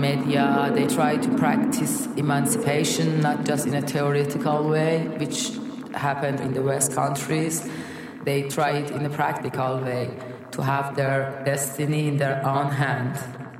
media. They try to practice emancipation, not just in a theoretical way, which happened in the West countries. They try it in a practical way, to have their destiny in their own hand.